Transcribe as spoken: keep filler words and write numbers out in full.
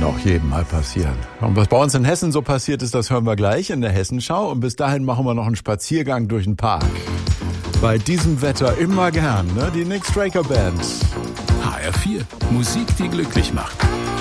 auch jedem mal passieren. Und was bei uns in Hessen so passiert ist, das hören wir gleich in der Hessenschau. Und bis dahin machen wir noch einen Spaziergang durch den Park. Bei diesem Wetter immer gern, ne? Die Nick Straker Band. H R vier. Musik, die glücklich macht.